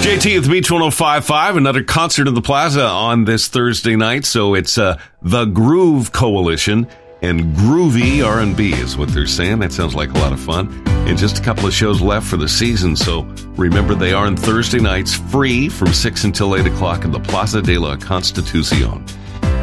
JT at the Beach 105.5, another concert in the Plaza on this Thursday night. So it's the Groove Coalition, and groovy R&B is what they're saying. That sounds like a lot of fun. And just a couple of shows left for the season. So remember, they are on Thursday nights, free from 6 until 8 o'clock in the Plaza de la Constitucion.